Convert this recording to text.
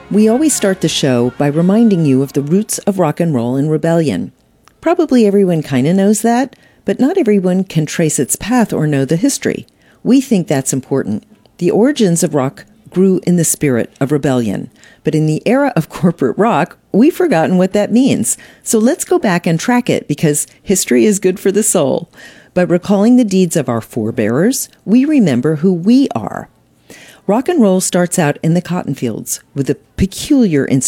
We always start the show by reminding you of the roots of rock and roll and rebellion. Probably everyone kind of knows that, but not everyone can trace its path or know the history. We think that's important. The origins of rock grew in the spirit of rebellion. But in the era of corporate rock, we've forgotten what that means. So let's go back and track it, because history is good for the soul. By recalling the deeds of our forebearers, we remember who we are. Rock and roll starts out in the cotton fields with a peculiar